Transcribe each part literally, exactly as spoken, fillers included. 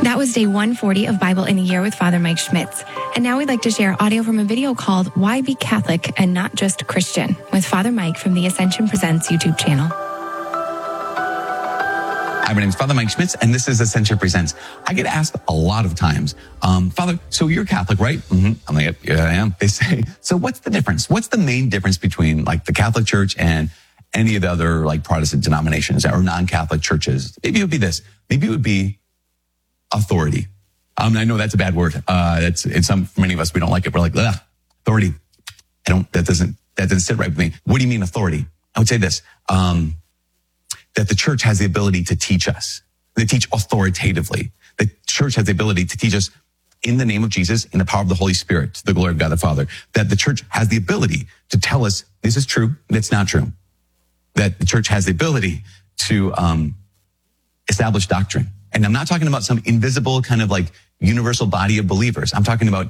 That was day one forty of Bible in a Year with Father Mike Schmitz. And now we'd like to share audio from a video called Why Be Catholic and Not Just Christian with Father Mike from the Ascension Presents YouTube channel. Hi, my name is Father Mike Schmitz, and this is Ascension Presents. I get asked a lot of times, um, Father, so you're Catholic, right? Mm-hmm. I'm like, yeah, I am. They say, so what's the difference? What's the main difference between like the Catholic Church and any of the other like Protestant denominations or non-Catholic churches? Maybe it would be this. Maybe it would be authority. Um, I know that's a bad word. Uh, that's, it's some, for many of us, we don't like it. We're like, ugh, authority. I don't, that doesn't, that doesn't sit right with me. What do you mean authority? I would say this, um, that the church has the ability to teach us. They teach authoritatively. The church has the ability to teach us in the name of Jesus, in the power of the Holy Spirit, to the glory of God the Father. That the church has the ability to tell us this is true, and it's not true. That the church has the ability to um, establish doctrine. And I'm not talking about some invisible kind of like universal body of believers. I'm talking about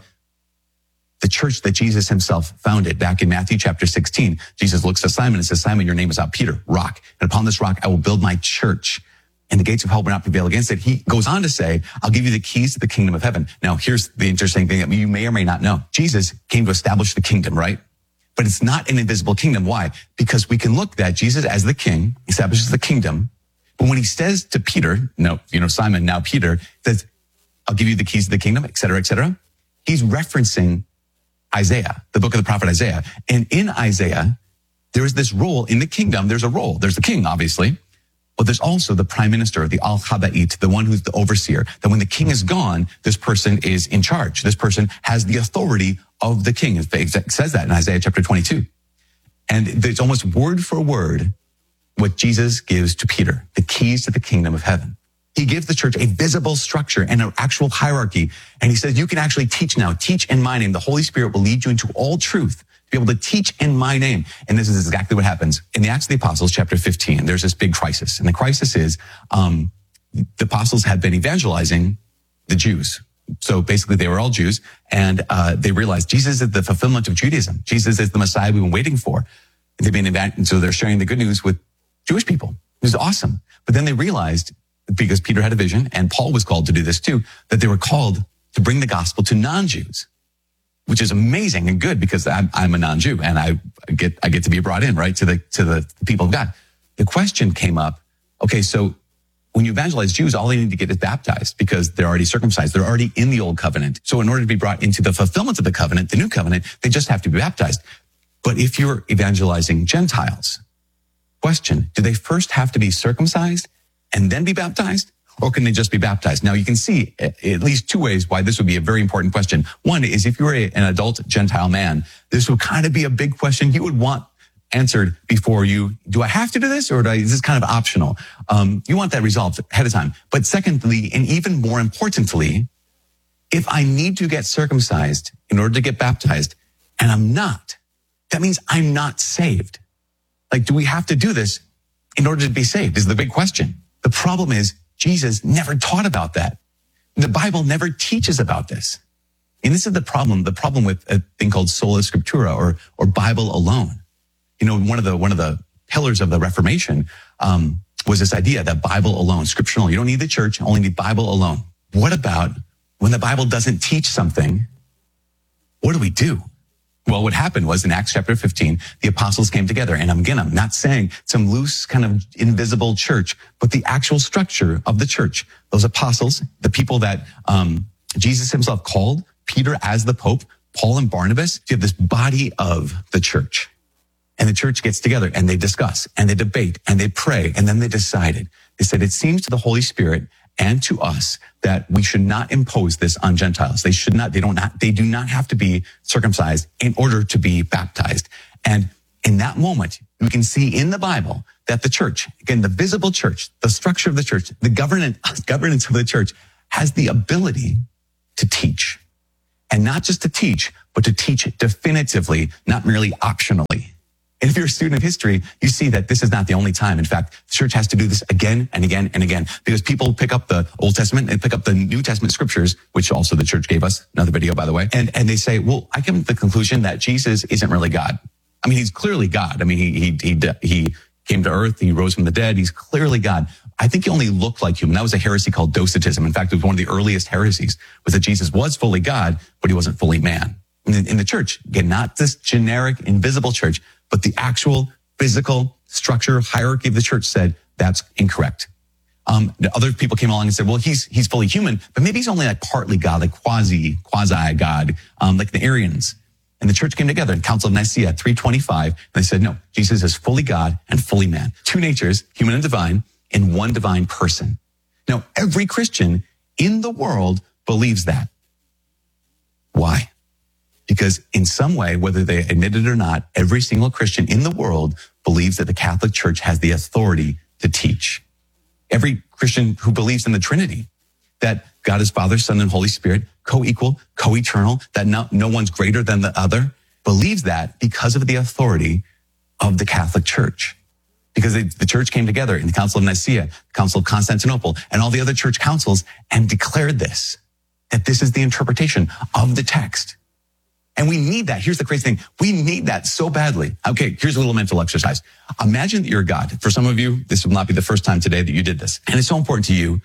the church that Jesus himself founded. Back in Matthew chapter sixteen, Jesus looks to Simon and says, Simon, your name is not Peter, rock. And upon this rock, I will build my church, and the gates of hell will not prevail against it. He goes on to say, I'll give you the keys to the kingdom of heaven. Now, here's the interesting thing that you may or may not know. Jesus came to establish the kingdom, right? But it's not an invisible kingdom. Why? Because we can look at Jesus as the king, establishes the kingdom. But when he says to Peter, no, you know, Simon, now Peter, says, I'll give you the keys to the kingdom, et cetera, et cetera. He's referencing Isaiah, the book of the prophet Isaiah. And in Isaiah, there is this role in the kingdom. There's a role. There's the king, obviously. But there's also the prime minister, the al-Haba'it, the one who's the overseer. That when the king is gone, this person is in charge. This person has the authority of the king. It says that in Isaiah chapter twenty-two. And it's almost word for word what Jesus gives to Peter, the keys to the kingdom of heaven. He gives the church a visible structure and an actual hierarchy. And he says, you can actually teach now. Teach in my name. The Holy Spirit will lead you into all truth to be able to teach in my name. And this is exactly what happens. In the Acts of the Apostles, chapter fifteen, there's this big crisis. And the crisis is um, the apostles had been evangelizing the Jews. So basically, they were all Jews. And uh, they realized Jesus is the fulfillment of Judaism. Jesus is the Messiah we've been waiting for. And they've been and so they're sharing the good news with Jewish people. It was awesome. But then they realized, because Peter had a vision, and Paul was called to do this too, that they were called to bring the gospel to non-Jews, which is amazing and good because I'm, I'm a non-Jew and I get I get to be brought in, right, to the to the people of God. The question came up, okay, so when you evangelize Jews, all they need to get is baptized because they're already circumcised. They're already in the old covenant. So in order to be brought into the fulfillment of the covenant, the new covenant, they just have to be baptized. But if you're evangelizing Gentiles, question, do they first have to be circumcised and then be baptized? Or can they just be baptized? Now, you can see at least two ways why this would be a very important question. One is if you were a, an adult Gentile man, this would kind of be a big question you would want answered before you, do I have to do this or do I, is this kind of optional? Um, you want that resolved ahead of time. But secondly, and even more importantly, if I need to get circumcised in order to get baptized and I'm not, that means I'm not saved. Like, do we have to do this in order to be saved is the big question. The problem is Jesus never taught about that. The Bible never teaches about this. And this is the problem, the problem with a thing called sola scriptura or, or Bible alone. You know, one of the, one of the pillars of the Reformation, um, was this idea that Bible alone, scripture alone. You don't need the church, only need Bible alone. What about when the Bible doesn't teach something? What do we do? Well, what happened was in Acts chapter fifteen, the apostles came together. And again, I'm not saying some loose kind of invisible church, but the actual structure of the church. Those apostles, the people that um Jesus himself called, Peter as the Pope, Paul and Barnabas, you have this body of the church. And the church gets together and they discuss and they debate and they pray. And then they decided, they said, it seems to the Holy Spirit and to us that we should not impose this on Gentiles. They should not, they don't not, they do not have to be circumcised in order to be baptized. And in that moment, we can see in the Bible that the church, again, the visible church, the structure of the church, the governance, governance of the church has the ability to teach. And not just to teach, but to teach definitively, not merely optionally. And if you're a student of history, you see that this is not the only time. In fact, the church has to do this again and again and again because people pick up the Old Testament and pick up the New Testament scriptures, which also the church gave us, another video, by the way. And, and they say, well, I come to the conclusion that Jesus isn't really God. I mean, he's clearly God. I mean, he, he, he, he came to earth. He rose from the dead. He's clearly God. I think he only looked like human. That was a heresy called Docetism. In fact, it was one of the earliest heresies, was that Jesus was fully God, but he wasn't fully man. In, in the church, again, not this generic, invisible church, but the actual physical structure, hierarchy of the church said that's incorrect. Um, other people came along and said, well, he's, he's fully human, but maybe he's only like partly God, like quasi, quasi God, um, like the Arians. And the church came together in Council of Nicaea, three twenty-five. And they said, no, Jesus is fully God and fully man. Two natures, human and divine, in one divine person. Now, every Christian in the world believes that. Why? Because in some way, whether they admit it or not, every single Christian in the world believes that the Catholic Church has the authority to teach. Every Christian who believes in the Trinity, that God is Father, Son, and Holy Spirit, co-equal, co-eternal, that no, no one's greater than the other, believes that because of the authority of the Catholic Church. Because they, the church came together in the Council of Nicaea, the Council of Constantinople, and all the other church councils and declared this, that this is the interpretation of the text. And we need that. Here's the crazy thing. We need that so badly. Okay, here's a little mental exercise. Imagine that you're God. For some of you, this will not be the first time today that you did this. And it's so important to you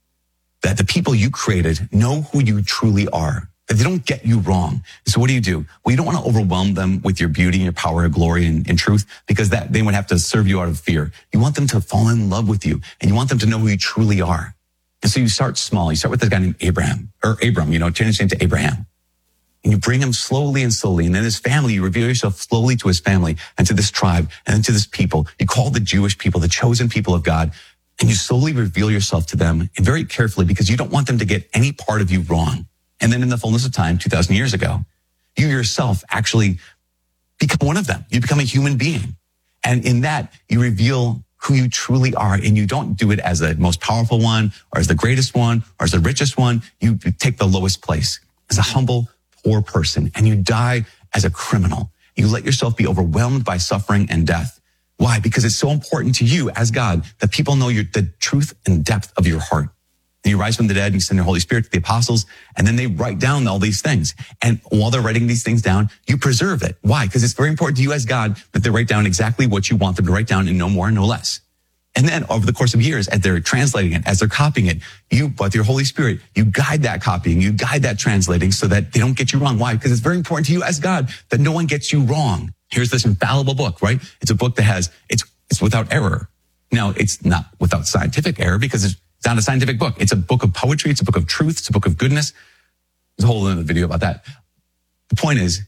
that the people you created know who you truly are, that they don't get you wrong. So what do you do? Well, you don't want to overwhelm them with your beauty and your power and glory and, and truth, because that they would have to serve you out of fear. You want them to fall in love with you, and you want them to know who you truly are. And so you start small. You start with this guy named Abraham, or Abram, you know, change his name to Abraham. And you bring him slowly and slowly. And then his family, you reveal yourself slowly to his family and to this tribe and then to this people. You call the Jewish people, the chosen people of God, and you slowly reveal yourself to them, and very carefully, because you don't want them to get any part of you wrong. And then in the fullness of time, two thousand years ago, you yourself actually become one of them. You become a human being. And in that, you reveal who you truly are. And you don't do it as the most powerful one, or as the greatest one, or as the richest one. You take the lowest place as a humble, poor person, and you die as a criminal. You let yourself be overwhelmed by suffering and death. Why? Because it's so important to you as God that people know your, the truth and depth of your heart. And you rise from the dead and you send your Holy Spirit to the apostles, and then they write down all these things. And while they're writing these things down, you preserve it. Why? Because it's very important to you as God that they write down exactly what you want them to write down, and no more and no less. And then over the course of years, as they're translating it, as they're copying it, you, with your Holy Spirit, you guide that copying, you guide that translating so that they don't get you wrong. Why? Because it's very important to you as God that no one gets you wrong. Here's this infallible book, right? It's a book that has, it's, it's without error. Now, it's not without scientific error, because it's not a scientific book. It's a book of poetry. It's a book of truth. It's a book of goodness. There's a whole other video about that. The point is,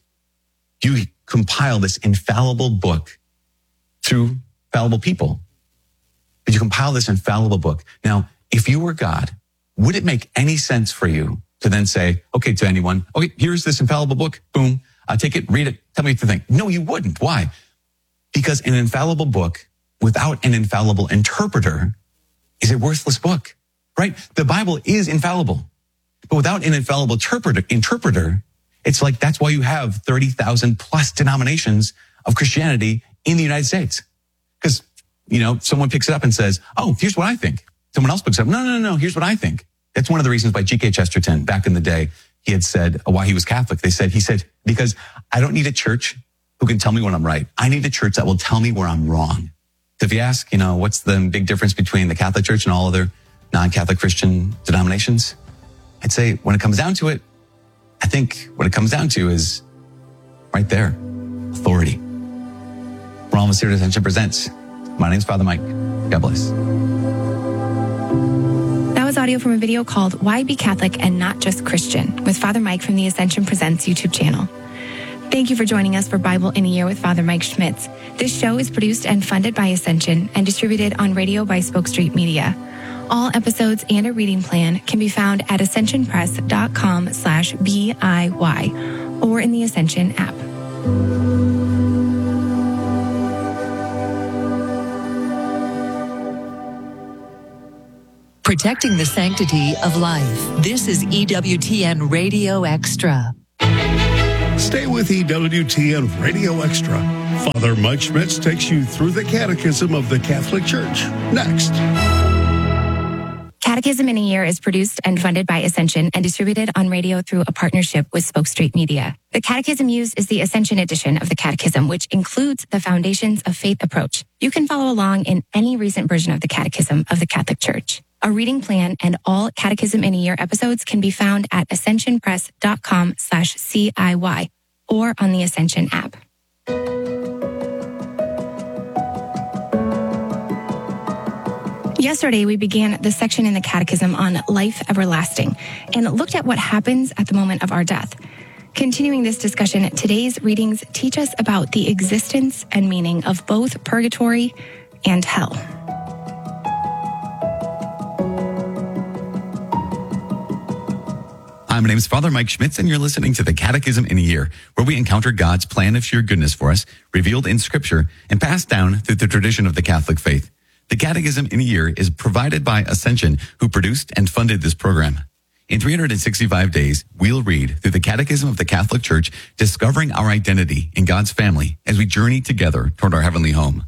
you compile this infallible book through fallible people. But you compile this infallible book. Now, if you were God, would it make any sense for you to then say, okay, to anyone, okay, here's this infallible book, boom, uh, take it, read it, tell me what you think? No, you wouldn't. Why? Because an infallible book without an infallible interpreter is a worthless book, right? The Bible is infallible, but without an infallible interpreter, interpreter, it's like, that's why you have thirty thousand plus denominations of Christianity in the United States. Because, you know, someone picks it up and says, oh, here's what I think. Someone else picks it up. No, no, no, no. Here's what I think. That's one of the reasons why G K Chesterton, back in the day, he had said why he was Catholic. They said, he said, because I don't need a church who can tell me when I'm right. I need a church that will tell me where I'm wrong. So if you ask, you know, what's the big difference between the Catholic Church and all other non-Catholic Christian denominations? I'd say when it comes down to it, I think what it comes down to is right there, authority. We're almost here to Ascension Presents. My name's Father Mike. God bless. That was audio from a video called Why Be Catholic and Not Just Christian with Father Mike from the Ascension Presents YouTube channel. Thank you for joining us for Bible in a Year with Father Mike Schmitz. This show is produced and funded by Ascension and distributed on radio by Spoke Street Media. All episodes and a reading plan can be found at ascensionpress.com slash B-I-Y or in the Ascension app. Protecting the sanctity of life. This is E W T N Radio Extra. Stay with E W T N Radio Extra. Father Mike Schmitz takes you through the Catechism of the Catholic Church. Next. Catechism in a Year is produced and funded by Ascension and distributed on radio through a partnership with Spoke Street Media. The catechism used is the Ascension edition of the Catechism, which includes the Foundations of Faith approach. You can follow along in any recent version of the Catechism of the Catholic Church. A reading plan and all Catechism in a Year episodes can be found at ascensionpress.com slash CIY or on the Ascension app. Yesterday, we began the section in the Catechism on life everlasting and looked at what happens at the moment of our death. Continuing this discussion, today's readings teach us about the existence and meaning of both purgatory and hell. Hi, my name is Father Mike Schmitz, and you're listening to the Catechism in a Year, where we encounter God's plan of sheer goodness for us, revealed in Scripture, and passed down through the tradition of the Catholic faith. The Catechism in a Year is provided by Ascension, who produced and funded this program. In three hundred sixty-five days, we'll read through the Catechism of the Catholic Church, discovering our identity in God's family as we journey together toward our heavenly home.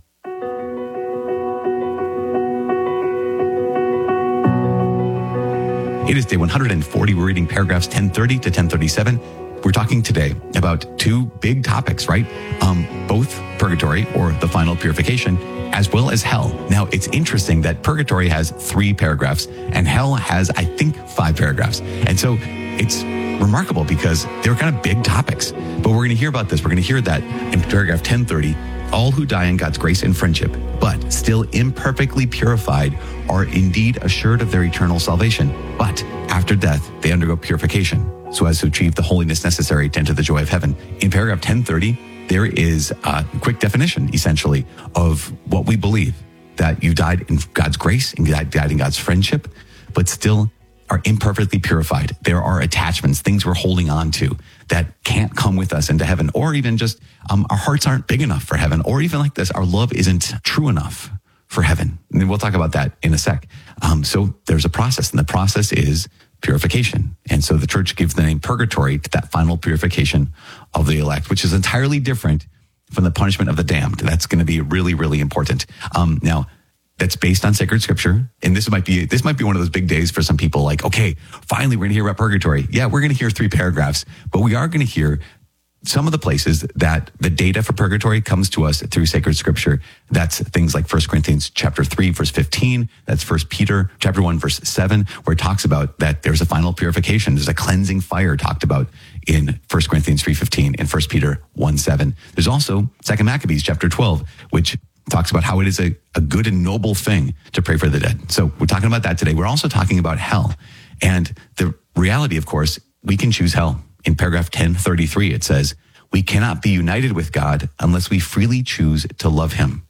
It is day one hundred forty. We're reading paragraphs ten thirty to ten thirty-seven. We're talking today about two big topics, right? Um, both purgatory, or the final purification, as well as hell. Now, it's interesting that purgatory has three paragraphs and hell has, I think, five paragraphs. And so it's remarkable because they're kind of big topics. But we're going to hear about this. We're going to hear that in paragraph ten thirty, all who die in God's grace and friendship, but still imperfectly purified, are indeed assured of their eternal salvation. But after death, they undergo purification, so as to achieve the holiness necessary to enter the joy of heaven. In paragraph ten thirty, there is a quick definition, essentially, of what we believe, that you died in God's grace and died in God's friendship, but still are imperfectly purified. There are attachments, things we're holding on to that can't come with us into heaven, or even just um, our hearts aren't big enough for heaven, or even like this, our love isn't true enough for heaven. And we'll talk about that in a sec. Um, so there's a process, and the process is purification. And so the church gives the name purgatory to that final purification of the elect, which is entirely different from the punishment of the damned. That's going to be really, really important. Um, now, that's based on sacred scripture. And this might be this might be one of those big days for some people, like, okay, finally, we're going to hear about purgatory. Yeah, we're going to hear three paragraphs, but we are going to hear some of the places that the data for purgatory comes to us through sacred scripture. That's things like First Corinthians chapter three, verse fifteen. That's First Peter chapter one, verse seven, where it talks about that there's a final purification. There's a cleansing fire talked about in First Corinthians three fifteen and First Peter one seven. There's also Second Maccabees chapter twelve, which talks about how it is a, a good and noble thing to pray for the dead. So we're talking about that today. We're also talking about hell. And the reality, of course, we can choose hell. In paragraph ten thirty-three, it says, we cannot be united with God unless we freely choose to love him.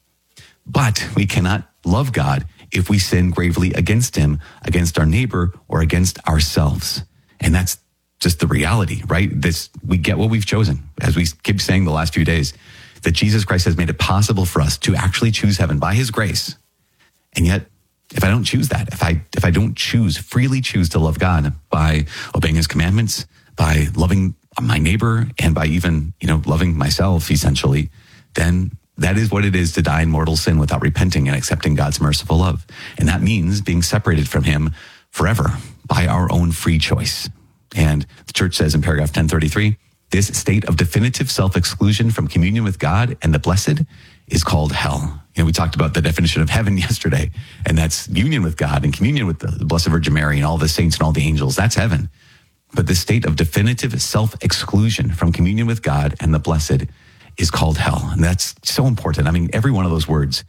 But we cannot love God if we sin gravely against him, against our neighbor, or against ourselves. And that's just the reality, right? This, we get what we've chosen, as we keep saying the last few days, that Jesus Christ has made it possible for us to actually choose heaven by his grace. And yet, if I don't choose that, if I if I don't choose, freely choose to love God by obeying his commandments, by loving my neighbor, and by even, you know, loving myself, essentially, then that is what it is to die in mortal sin without repenting and accepting God's merciful love. And that means being separated from him forever by our own free choice. And the church says in paragraph ten thirty-three, this state of definitive self-exclusion from communion with God and the blessed is called hell. You know, we talked about the definition of heaven yesterday, and that's union with God and communion with the Blessed Virgin Mary and all the saints and all the angels. That's heaven. But the state of definitive self-exclusion from communion with God and the blessed is called hell. And that's so important. I mean, every one of those words,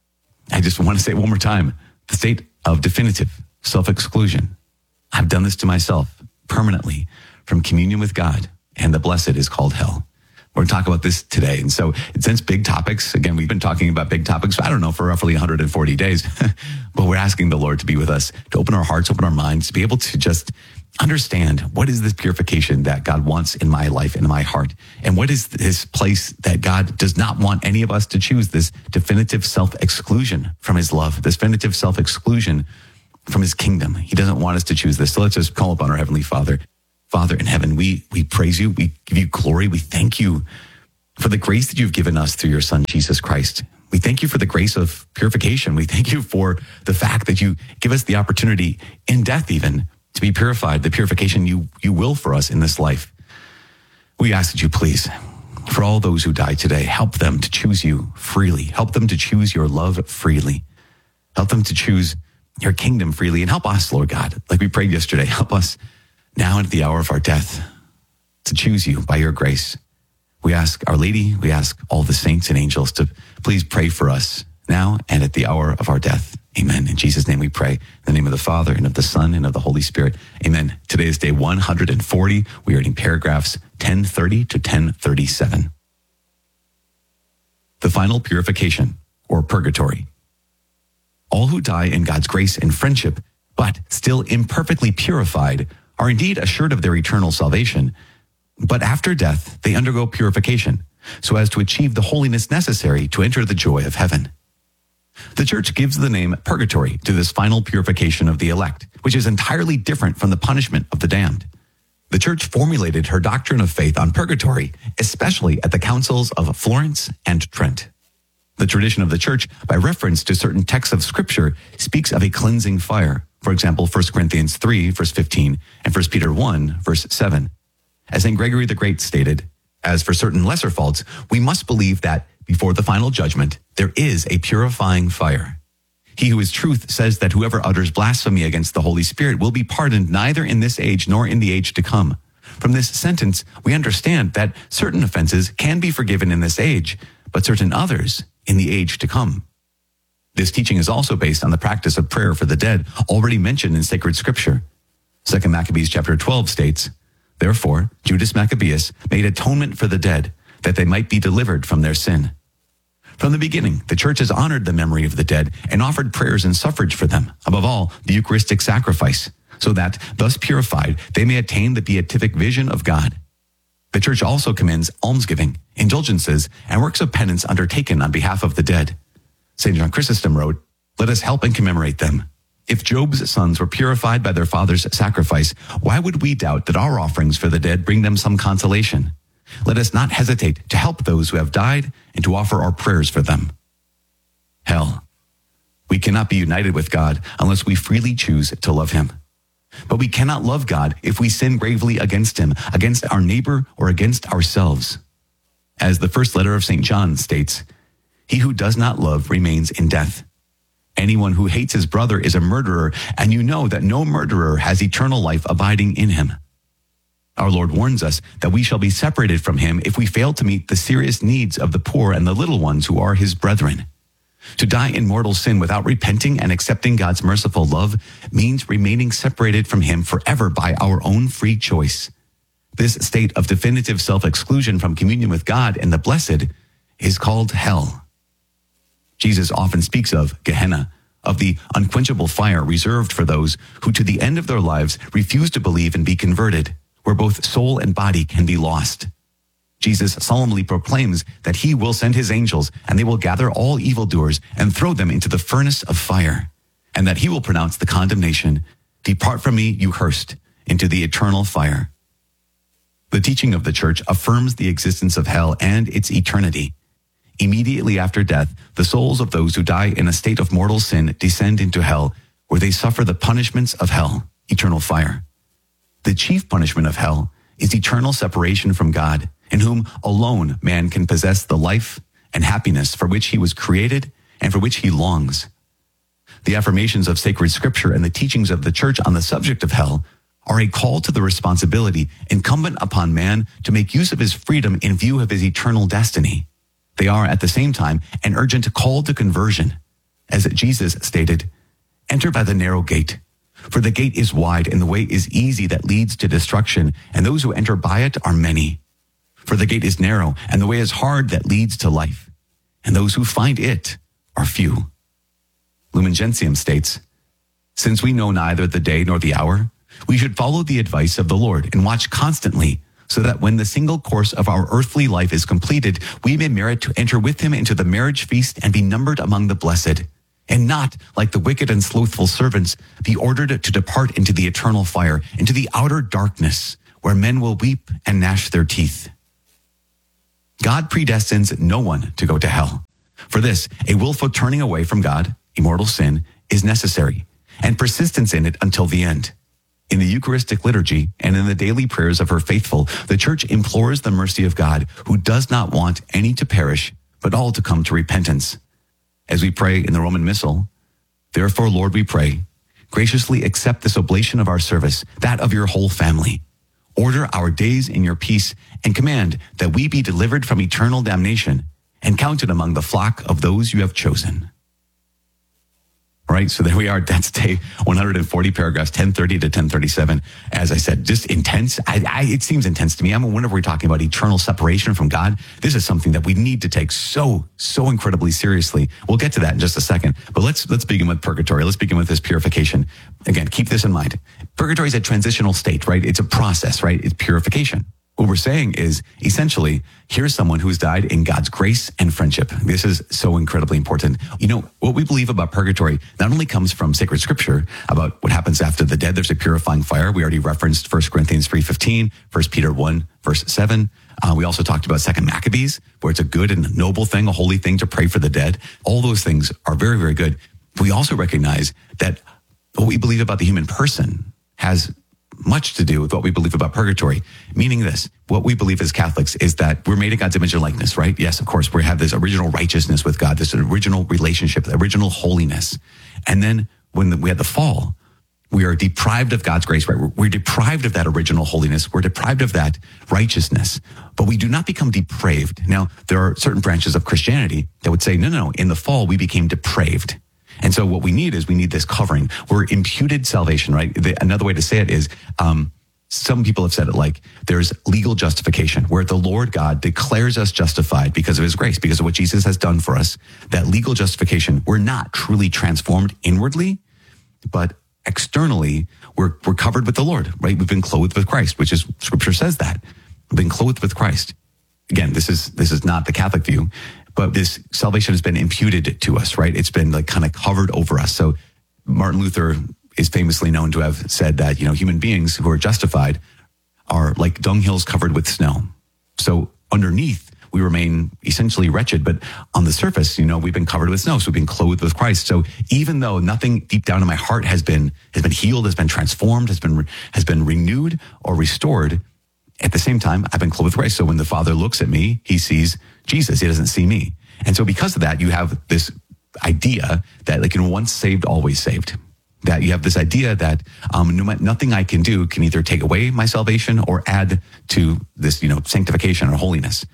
I just want to say it one more time. The state of definitive self-exclusion. I've done this to myself permanently from communion with God, and the blessed is called hell. We're going to talk about this today. And so since big topics, again, we've been talking about big topics, I don't know, for roughly one hundred forty days, but we're asking the Lord to be with us, to open our hearts, open our minds, to be able to just understand what is this purification that God wants in my life and in my heart, and what is this place that God does not want any of us to choose, this definitive self-exclusion from his love, this definitive self-exclusion from his kingdom. He doesn't want us to choose this. So let's just call upon our Heavenly Father. Father in heaven, we we praise you. We give you glory. We thank you for the grace that you've given us through your Son, Jesus Christ. We thank you for the grace of purification. We thank you for the fact that you give us the opportunity in death even to be purified, the purification you, you will for us in this life. We ask that you please, for all those who die today, help them to choose you freely. Help them to choose your love freely. Help them to choose your kingdom freely. And help us, Lord God, like we prayed yesterday, help us now and at the hour of our death to choose you by your grace. We ask Our Lady, we ask all the saints and angels to please pray for us now and at the hour of our death. Amen. In Jesus' name we pray. In the name of the Father, and of the Son, and of the Holy Spirit. Amen. Today is day one hundred forty. We are reading paragraphs ten thirty to ten thirty-seven. The final purification, or purgatory. All who die in God's grace and friendship, but still imperfectly purified, are indeed assured of their eternal salvation. But after death, they undergo purification, so as to achieve the holiness necessary to enter the joy of heaven. The Church gives the name purgatory to this final purification of the elect, which is entirely different from the punishment of the damned. The Church formulated her doctrine of faith on purgatory, especially at the councils of Florence and Trent. The tradition of the Church, by reference to certain texts of Scripture, speaks of a cleansing fire. For example, First Corinthians three, verse fifteen, and First Peter one, verse seven. As Saint Gregory the Great stated, as for certain lesser faults, we must believe that before the final judgment, there is a purifying fire. He who is truth says that whoever utters blasphemy against the Holy Spirit will be pardoned neither in this age nor in the age to come. From this sentence, we understand that certain offenses can be forgiven in this age, but certain others in the age to come. This teaching is also based on the practice of prayer for the dead, already mentioned in sacred scripture. Second Maccabees chapter twelve states, "Therefore, Judas Maccabeus made atonement for the dead, that they might be delivered from their sin." From the beginning, the Church has honored the memory of the dead and offered prayers and suffrage for them, above all, the Eucharistic sacrifice, so that, thus purified, they may attain the beatific vision of God. The Church also commends almsgiving, indulgences, and works of penance undertaken on behalf of the dead. Saint John Chrysostom wrote, "Let us help and commemorate them. If Job's sons were purified by their father's sacrifice, why would we doubt that our offerings for the dead bring them some consolation? Let us not hesitate to help those who have died and to offer our prayers for them." Hell. We cannot be united with God unless we freely choose to love him. But we cannot love God if we sin gravely against him, against our neighbor, or against ourselves. As the first letter of Saint John states, "He who does not love remains in death. Anyone who hates his brother is a murderer, and you know that no murderer has eternal life abiding in him." Our Lord warns us that we shall be separated from him if we fail to meet the serious needs of the poor and the little ones who are his brethren. To die in mortal sin without repenting and accepting God's merciful love means remaining separated from him forever by our own free choice. This state of definitive self-exclusion from communion with God and the blessed is called hell. Jesus often speaks of Gehenna, of the unquenchable fire reserved for those who to the end of their lives refuse to believe and be converted, where both soul and body can be lost. Jesus solemnly proclaims that he will send his angels, and they will gather all evildoers and throw them into the furnace of fire, and that he will pronounce the condemnation, "Depart from me, you cursed, into the eternal fire." The teaching of the Church affirms the existence of hell and its eternity. Immediately after death, the souls of those who die in a state of mortal sin descend into hell, where they suffer the punishments of hell, eternal fire. The chief punishment of hell is eternal separation from God, in whom alone man can possess the life and happiness for which he was created and for which he longs. The affirmations of sacred scripture and the teachings of the Church on the subject of hell are a call to the responsibility incumbent upon man to make use of his freedom in view of his eternal destiny. They are at the same time an urgent call to conversion. As Jesus stated, "Enter by the narrow gate, for the gate is wide and the way is easy that leads to destruction, and those who enter by it are many. For the gate is narrow and the way is hard that leads to life, and those who find it are few." Lumen Gentium states, "Since we know neither the day nor the hour, we should follow the advice of the Lord and watch constantly, so that when the single course of our earthly life is completed, we may merit to enter with him into the marriage feast and be numbered among the blessed, and not, like the wicked and slothful servants, be ordered to depart into the eternal fire, into the outer darkness, where men will weep and gnash their teeth." God predestines no one to go to hell. For this, a willful turning away from God, immortal sin, is necessary, and persistence in it until the end. In the Eucharistic liturgy and in the daily prayers of her faithful, the Church implores the mercy of God, who does not want any to perish, but all to come to repentance. As we pray in the Roman Missal, therefore, Lord, we pray, graciously accept this oblation of our service, that of your whole family. Order our days in your peace, and command that we be delivered from eternal damnation and counted among the flock of those you have chosen. All right, so there we are. That's day one hundred forty, paragraphs ten thirty to ten thirty-seven. As I said, just intense. I, I, it seems intense to me. I mean, whenever we're talking about eternal separation from God, this is something that we need to take so, so incredibly seriously. We'll get to that in just a second. But let's let's begin with purgatory. Let's begin with this purification. Again, keep this in mind. Purgatory is a transitional state, right? It's a process, right? It's purification. What we're saying is, essentially, here's someone who's died in God's grace and friendship. This is so incredibly important. You know, what we believe about purgatory not only comes from sacred scripture about what happens after the dead. There's a purifying fire. We already referenced First Corinthians three fifteen, First Peter one, verse seven. Uh, we also talked about Second Maccabees, where it's a good and noble thing, a holy thing to pray for the dead. All those things are very, very good. We also recognize that what we believe about the human person has much to do with what we believe about purgatory, meaning this, what we believe as Catholics is that we're made in God's image and likeness, right? Yes, of course, we have this original righteousness with God, this original relationship, original holiness. And then when we had the fall, we are deprived of God's grace, right? We're, we're deprived of that original holiness. We're deprived of that righteousness, but we do not become depraved. Now, there are certain branches of Christianity that would say, no, no, no, in the fall, we became depraved. And so what we need is we need this covering. We're imputed salvation, right? The, another way to say it is, um, some people have said it like there's legal justification where the Lord God declares us justified because of his grace, because of what Jesus has done for us. That legal justification, we're not truly transformed inwardly, but externally we're, we're covered with the Lord, right? We've been clothed with Christ, which is scripture says that. We've been clothed with Christ. Again, this is, this is not the Catholic view. But this salvation has been imputed to us, right? It's been like kind of covered over us. So Martin Luther is famously known to have said that, you know, human beings who are justified are like dunghills covered with snow. So underneath, we remain essentially wretched, but on the surface, you know, we've been covered with snow. So we've been clothed with Christ. So even though nothing deep down in my heart has been, has been healed, has been transformed, has been, has been renewed or restored, at the same time, I've been clothed with Christ. So when the Father looks at me, he sees Jesus. He doesn't see me. And so because of that, you have this idea that like, you know, once saved, always saved. That you have this idea that um, no, nothing I can do can either take away my salvation or add to this, you know, sanctification or holiness.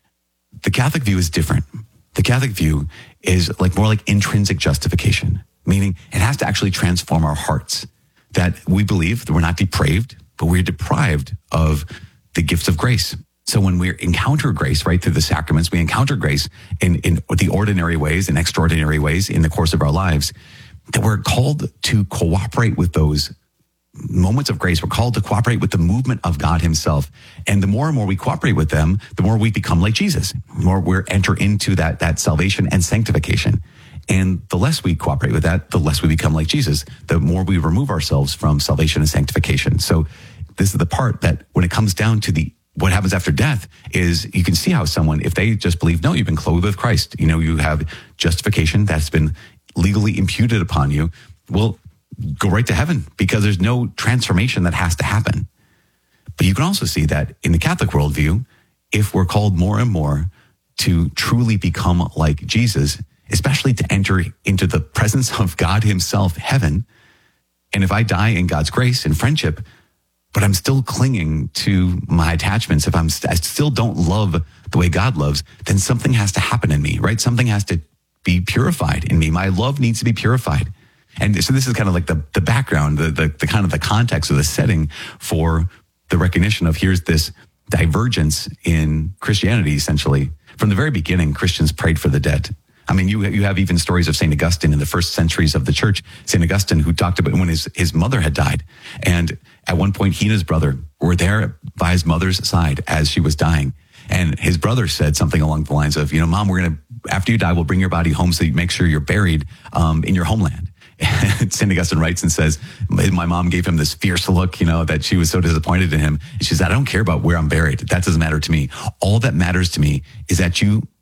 The Catholic view is different. The Catholic view is like more like intrinsic justification, meaning it has to actually transform our hearts. That we believe that we're not depraved, but we're deprived of the gifts of grace. So when we encounter grace, right, through the sacraments, we encounter grace in, in the ordinary ways and extraordinary ways in the course of our lives, that we're called to cooperate with those moments of grace. We're called to cooperate with the movement of God himself. And the more and more we cooperate with them, the more we become like Jesus, the more we enter into that, that salvation and sanctification. And the less we cooperate with that, the less we become like Jesus, the more we remove ourselves from salvation and sanctification. So this is the part that when it comes down to the what happens after death is you can see how someone, if they just believe, no, you've been clothed with Christ, you know, you have justification that's been legally imputed upon you, well, go right to heaven because there's no transformation that has to happen. But you can also see that in the Catholic worldview, if we're called more and more to truly become like Jesus, especially to enter into the presence of God himself, heaven, and if I die in God's grace and friendship, but I'm still clinging to my attachments, if I'm st- I still don't love the way God loves, then something has to happen in me, right? Something has to be purified in me. My love needs to be purified. And so this is kind of like the, the background, the, the, the kind of the context or the setting for the recognition of here's this divergence in Christianity, essentially. From the very beginning, Christians prayed for the dead. I mean, you you have even stories of Saint Augustine in the first centuries of the church. Saint Augustine, who talked about when his, his mother had died. And at one point, he and his brother were there by his mother's side as she was dying. And his brother said something along the lines of, you know, Mom, we're going to, after you die, we'll bring your body home so you make sure you're buried um, in your homeland. And Saint Augustine writes and says, my mom gave him this fierce look, you know, that she was so disappointed in him. And she said, I don't care about where I'm buried. That doesn't matter to me. All that matters to me is that you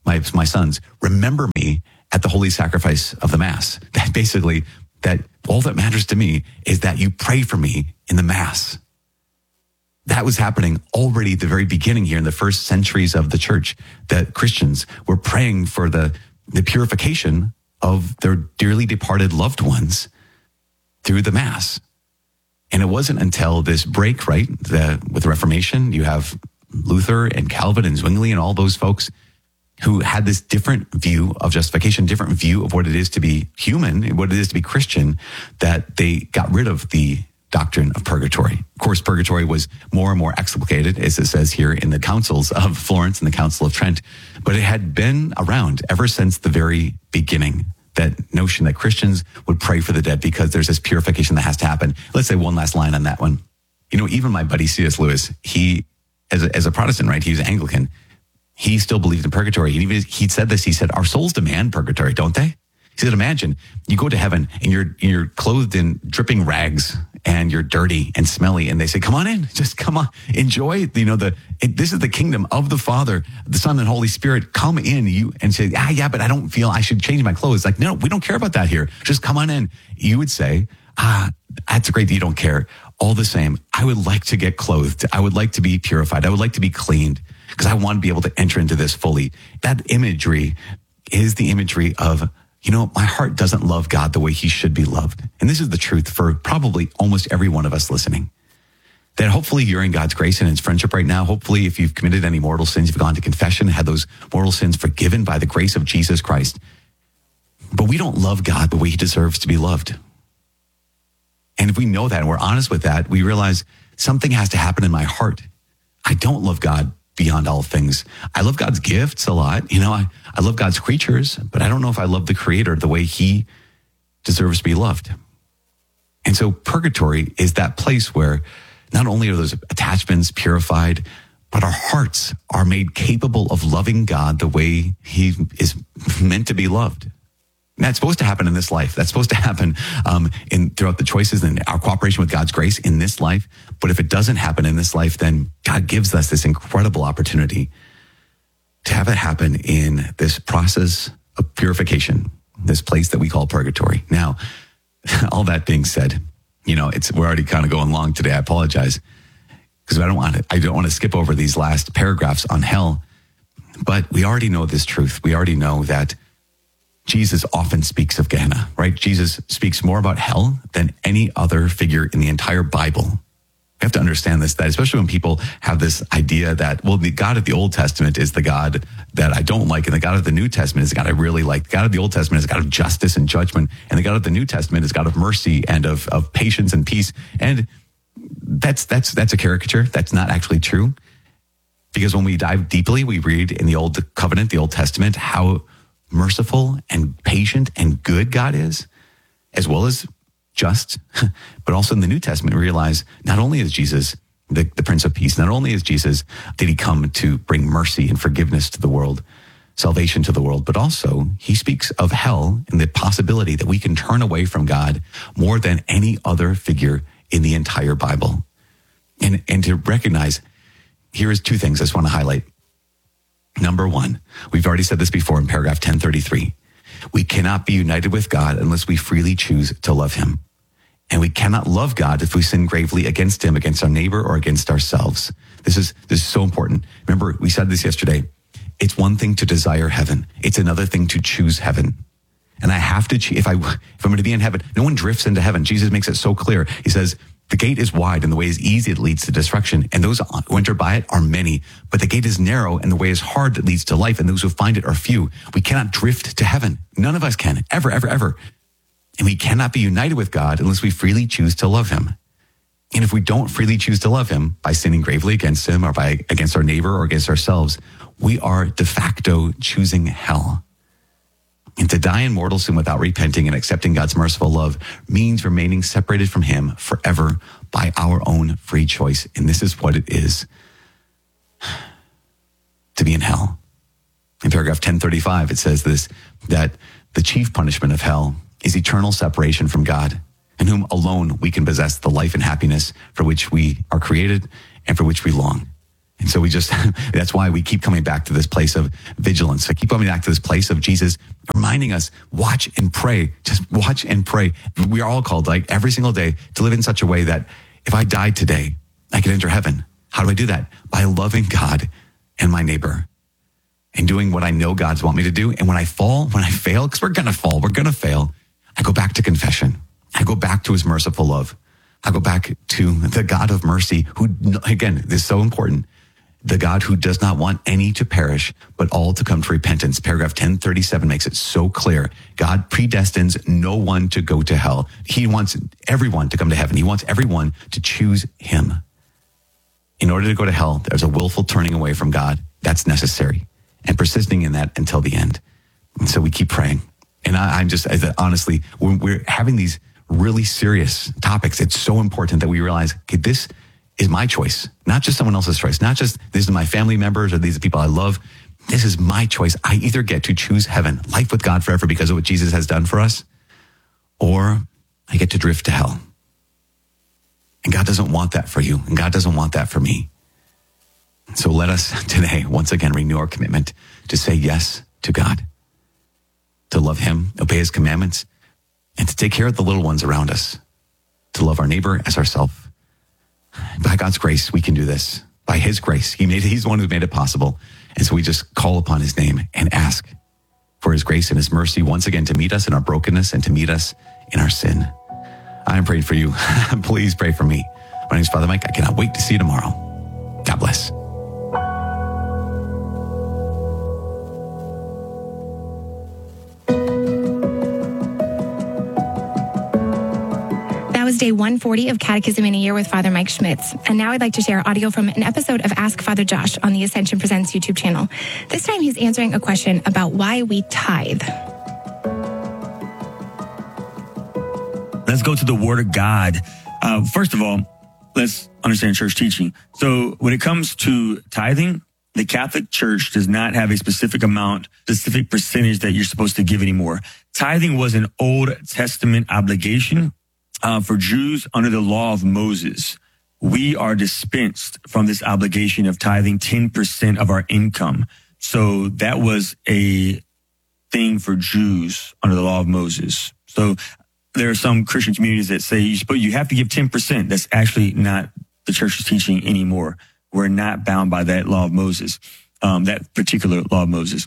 my, my sons, remember me at the holy sacrifice of the Mass. That basically, that all that matters to me is that you pray for me in the Mass. That was happening already at the very beginning here in the first centuries of the church, that Christians were praying for the, the purification of their dearly departed loved ones through the Mass. And it wasn't until this break, right, the, with the Reformation, you have Luther and Calvin and Zwingli and all those folks who had this different view of justification, different view of what it is to be human, what it is to be Christian, that they got rid of the doctrine of purgatory. Of course, purgatory was more and more explicated, as it says here in the councils of Florence and the Council of Trent, but it had been around ever since the very beginning. That notion that Christians would pray for the dead because there's this purification that has to happen. Let's say one last line on that one. You know, even my buddy C S Lewis, he, as a, as a Protestant, right, he was Anglican, he still believed in purgatory. He, he said this, he said, our souls demand purgatory, don't they? He said, imagine you go to heaven and you're you're clothed in dripping rags and you're dirty and smelly, and they say, come on in, just come on, enjoy, you know, the it, this is the kingdom of the Father, the Son, and Holy Spirit. Come in, you and say, ah, yeah, but I don't feel I should change my clothes. Like, no, we don't care about that here. Just come on in. You would say, ah, that's great that you don't care. All the same, I would like to get clothed. I would like to be purified. I would like to be cleaned because I want to be able to enter into this fully. That imagery is the imagery of, you know, my heart doesn't love God the way he should be loved. And this is the truth for probably almost every one of us listening. That hopefully you're in God's grace and his friendship right now. Hopefully if you've committed any mortal sins, you've gone to confession, had those mortal sins forgiven by the grace of Jesus Christ. But we don't love God the way he deserves to be loved. And if we know that and we're honest with that, we realize something has to happen in my heart. I don't love God beyond all things. I love God's gifts a lot. You know, I, I love God's creatures, but I don't know if I love the Creator the way he deserves to be loved. And so purgatory is that place where not only are those attachments purified, but our hearts are made capable of loving God the way he is meant to be loved. And that's supposed to happen in this life. That's supposed to happen um, in throughout the choices and our cooperation with God's grace in this life. But if it doesn't happen in this life, then God gives us this incredible opportunity to have it happen in this process of purification, this place that we call purgatory. Now, all that being said, you know, it's we're already kind of going long today. I apologize because I don't want to, I don't want to skip over these last paragraphs on hell. But we already know this truth. We already know that Jesus often speaks of Gehenna, right? Jesus speaks more about hell than any other figure in the entire Bible. We have to understand this, that especially when people have this idea that, well, the God of the Old Testament is the God that I don't like, and the God of the New Testament is the God I really like. The God of the Old Testament is the God of justice and judgment, and the God of the New Testament is God of mercy and of, of patience and peace. And that's that's that's a caricature. That's not actually true. Because when we dive deeply, we read in the Old Covenant, the Old Testament, how merciful and patient and good God is, as well as just. But also in the New Testament, we realize not only is Jesus the, the Prince of Peace, not only is Jesus, did he come to bring mercy and forgiveness to the world, salvation to the world, but also he speaks of hell and the possibility that we can turn away from God more than any other figure in the entire Bible. And, and to recognize, here is two things I just want to highlight. Number one, we've already said this before in paragraph ten thirty-three. We cannot be united with God unless we freely choose to love him. And we cannot love God if we sin gravely against him, against our neighbor, or against ourselves. This is, this is so important. Remember, we said this yesterday. It's one thing to desire heaven. It's another thing to choose heaven. And I have to, if I, if I'm going to be in heaven, no one drifts into heaven. Jesus makes it so clear. He says, the gate is wide and the way is easy, it leads to destruction. And those who enter by it are many. But the gate is narrow and the way is hard that leads to life. And those who find it are few. We cannot drift to heaven. None of us can, ever, ever, ever. And we cannot be united with God unless we freely choose to love him. And if we don't freely choose to love him by sinning gravely against him or by against our neighbor or against ourselves, we are de facto choosing hell. And to die in mortal sin without repenting and accepting God's merciful love means remaining separated from him forever by our own free choice. And this is what it is to be in hell. In paragraph ten thirty-five, it says this, that the chief punishment of hell is eternal separation from God, in whom alone we can possess the life and happiness for which we are created and for which we long. And so we just, that's why we keep coming back to this place of vigilance. I keep coming back to this place of Jesus reminding us, watch and pray. Just watch and pray. We are all called, like every single day, to live in such a way that if I died today, I could enter heaven. How do I do that? By loving God and my neighbor and doing what I know God's want me to do. And when I fall, when I fail, because we're going to fall, we're going to fail, I go back to confession. I go back to his merciful love. I go back to the God of mercy who, again, this is so important. The God who does not want any to perish, but all to come to repentance. Paragraph ten thirty-seven makes it so clear. God predestines no one to go to hell. He wants everyone to come to heaven. He wants everyone to choose him. In order to go to hell, there's a willful turning away from God. That's necessary. And persisting in that until the end. And so we keep praying. And I, I'm just, honestly, when we're having these really serious topics, it's so important that we realize, okay, this is my choice, not just someone else's choice, not just these are my family members or these are people I love. This is my choice. I either get to choose heaven, life with God forever because of what Jesus has done for us, or I get to drift to hell. And God doesn't want that for you, and God doesn't want that for me. So let us today, once again, renew our commitment to say yes to God, to love him, obey his commandments, and to take care of the little ones around us, to love our neighbor as ourselves. By God's grace, we can do this. By his grace, he made, he's the one who made it possible. And so we just call upon his name and ask for his grace and his mercy once again to meet us in our brokenness and to meet us in our sin. I am praying for you. Please pray for me. My name is Father Mike. I cannot wait to see you tomorrow. God bless. Day one forty of Catechism in a Year with Father Mike Schmitz. And now I'd like to share audio from an episode of Ask Father Josh on the Ascension Presents YouTube channel. This time he's answering a question about why we tithe. Let's go to the Word of God. Uh, first of all, let's understand church teaching. So when it comes to tithing, the Catholic Church does not have a specific amount, specific percentage that you're supposed to give anymore. Tithing was an Old Testament obligation Uh, for Jews under the law of Moses. We are dispensed from this obligation of tithing ten percent of our income. So that was a thing for Jews under the law of Moses. So there are some Christian communities that say you, you have to give ten percent. That's actually not the church's teaching anymore. We're not bound by that law of Moses, um, that particular law of Moses.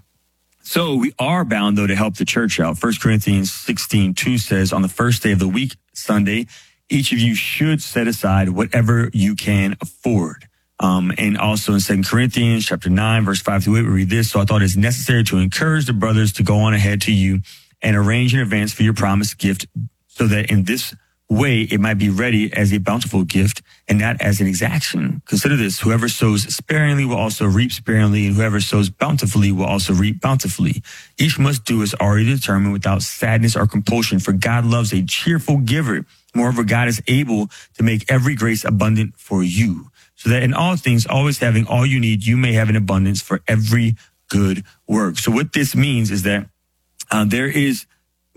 So we are bound, though, to help the church out. First Corinthians sixteen two says, on the first day of the week, Sunday, each of you should set aside whatever you can afford. Um, and also in Second Corinthians chapter nine, verse five through eight, we read this. So I thought it's necessary to encourage the brothers to go on ahead to you and arrange in advance for your promised gift, so that in this way it might be ready as a bountiful gift and not as an exaction. Consider this: whoever sows sparingly will also reap sparingly, and whoever sows bountifully will also reap bountifully. Each must do as already determined without sadness or compulsion, for God loves a cheerful giver. Moreover, God is able to make every grace abundant for you, so that in all things, always having all you need, you may have an abundance for every good work. So what this means is that uh, there is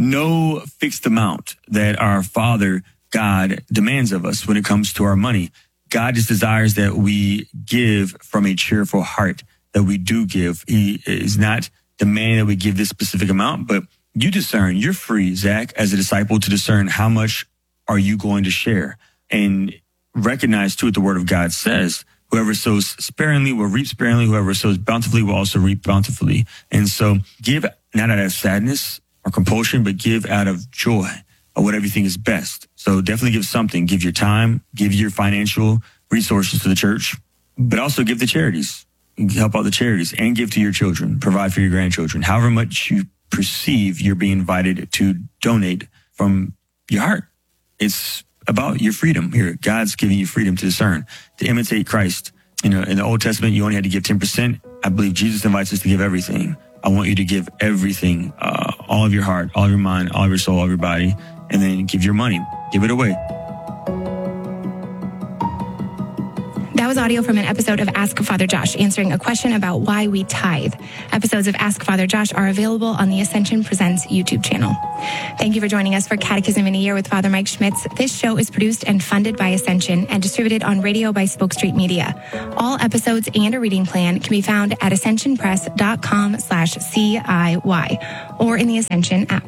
no fixed amount that our Father God demands of us when it comes to our money. God just desires that we give from a cheerful heart, that we do give. He is not demanding that we give this specific amount, but you discern. You're free, Zach, as a disciple, to discern how much are you going to share, and recognize too what the Word of God says. Whoever sows sparingly will reap sparingly. Whoever sows bountifully will also reap bountifully. And so give not out of sadness or compulsion, but give out of joy or whatever you think is best. So definitely give something. Give your time, give your financial resources to the church, but also give the charities. Help out the charities and give to your children. Provide for your grandchildren. However much you perceive you're being invited to donate from your heart. It's about your freedom here. God's giving you freedom to discern, to imitate Christ. You know, in the Old Testament, you only had to give ten percent. I believe Jesus invites us to give everything. I want you to give everything, uh, all of your heart, all of your mind, all of your soul, all of your body, and then give your money. Give it away. That That was audio from an episode of Ask Father Josh answering a question about why we tithe. Episodes of Ask Father Josh are available on the Ascension Presents YouTube channel. Thank you for joining us for Catechism in a Year with Father Mike Schmitz. This show is produced and funded by Ascension and distributed on radio by Spoke Street Media. All episodes and a reading plan can be found at ascensionpress.com slash CIY or in the Ascension app.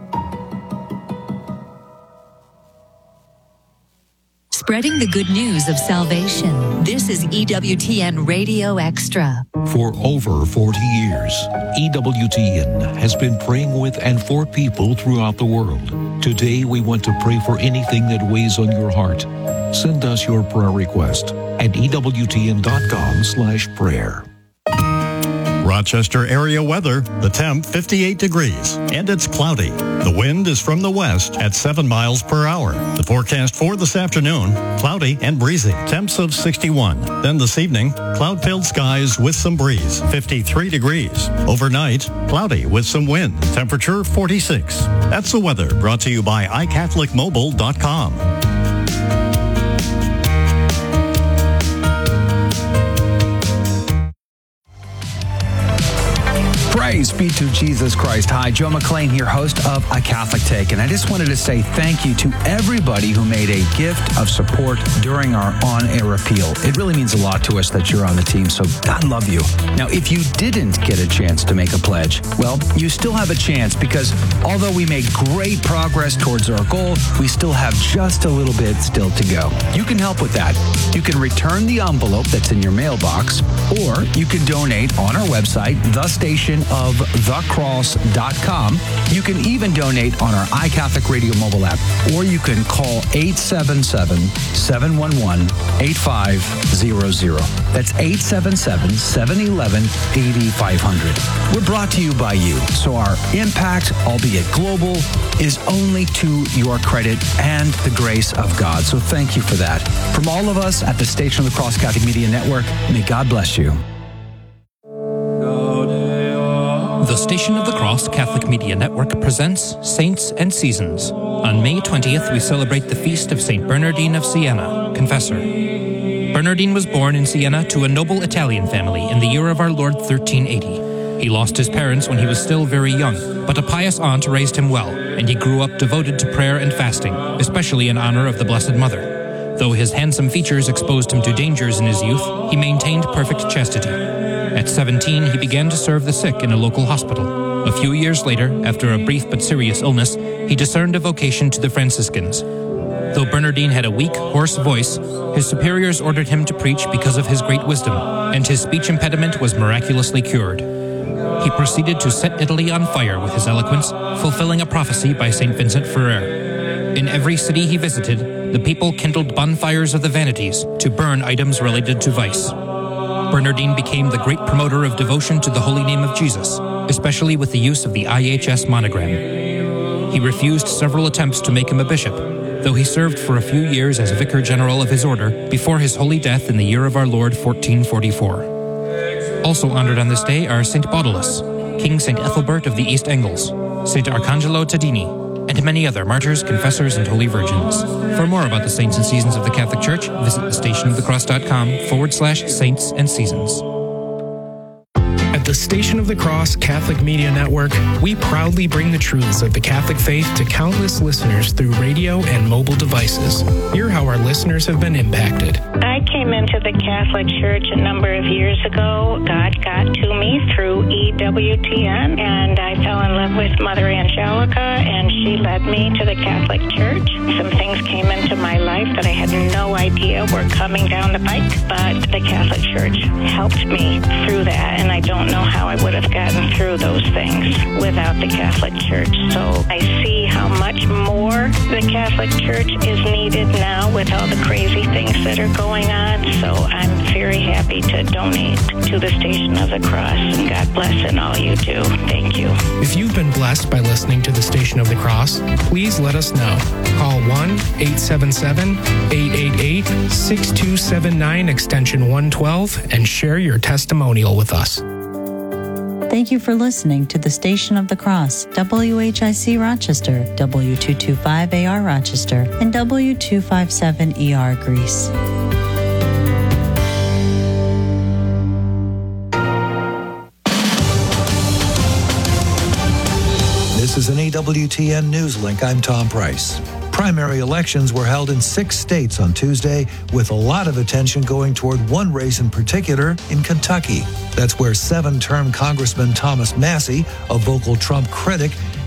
Spreading the good news of salvation. This is E W T N Radio Extra. For over forty years, E W T N has been praying with and for people throughout the world. Today, we want to pray for anything that weighs on your heart. Send us your prayer request at ewtn.com slash prayer. Rochester area weather, the temp fifty-eight degrees, and it's cloudy. The wind is from the west at seven miles per hour. The forecast for this afternoon, cloudy and breezy, temps of sixty-one. Then this evening, cloud-filled skies with some breeze, fifty-three degrees. Overnight, cloudy with some wind, temperature forty-six. That's the weather brought to you by i catholic mobile dot com. Praise be to Jesus Christ. Hi, Joe McLean here, host of A Catholic Take. And I just wanted to say thank you to everybody who made a gift of support during our on-air appeal. It really means a lot to us that you're on the team, so God love you. Now, if you didn't get a chance to make a pledge, well, you still have a chance because although we made great progress towards our goal, we still have just a little bit still to go. You can help with that. You can return the envelope that's in your mailbox, or you can donate on our website, the station of the cross dot com. You can even donate on our iCatholic Radio mobile app, or you can call eight seven seven, seven one one, eight five zero zero. That's eight seven seven, seven one one, eight five zero zero. We're brought to you by you, so our impact, albeit global, is only to your credit and the grace of God. So thank you for that. From all of us at the Station of the Cross Catholic Media Network, may God bless you. The Station of the Cross Catholic Media Network presents Saints and Seasons. On May twentieth, we celebrate the feast of Saint Bernardine of Siena, Confessor. Bernardine was born in Siena to a noble Italian family in the year of our Lord thirteen eighty. He lost his parents when he was still very young, but a pious aunt raised him well, and he grew up devoted to prayer and fasting, especially in honor of the Blessed Mother. Though his handsome features exposed him to dangers in his youth, he maintained perfect chastity. At seventeen, he began to serve the sick in a local hospital. A few years later, after a brief but serious illness, he discerned a vocation to the Franciscans. Though Bernardine had a weak, hoarse voice, his superiors ordered him to preach because of his great wisdom, and his speech impediment was miraculously cured. He proceeded to set Italy on fire with his eloquence, fulfilling a prophecy by Saint Vincent Ferrer. In every city he visited, the people kindled bonfires of the vanities to burn items related to vice. Bernardine became the great promoter of devotion to the holy name of Jesus, especially with the use of the I H S monogram. He refused several attempts to make him a bishop, though he served for a few years as vicar general of his order before his holy death in the year of our Lord fourteen forty-four. Also honored on this day are Saint Baudilus, King Saint Ethelbert of the East Angles, Saint Arcangelo Tadini, and many other martyrs, confessors, and holy virgins. For more about the saints and seasons of the Catholic Church, visit the station of the cross dot com forward slash saints and seasons. At the Station of the Cross Catholic Media Network, we proudly bring the truths of the Catholic faith to countless listeners through radio and mobile devices. Hear how our listeners have been impacted. I came into the Catholic Church a number of years ago. God got to me through E W T N, and I fell in love with Mother Angelica, and she led me to the Catholic Church. Some things came into my life that I had no idea were coming down the pike, but the Catholic Church helped me through that, and I don't know how I would have gotten through those things without the Catholic Church. So I see how much more the Catholic Church is needed now with all the crazy things that are going on. So I'm very happy to donate to the Station of the Cross, and God bless in all you do. Thank you. If you've been blessed by listening to the Station of the Cross, please let us know. Call one eight seven seven, eight eight eight, six two seven nine extension one twelve and share your testimonial with us. Thank you for listening to the Station of the Cross, W H I C Rochester, W two twenty-five A R Rochester, and W two fifty-seven E R Greece. is an E W T N News Link. I'm Tom Price. Primary elections were held in six states on Tuesday, with a lot of attention going toward one race in particular in Kentucky. That's where seven-term Congressman Thomas Massie, a vocal Trump critic,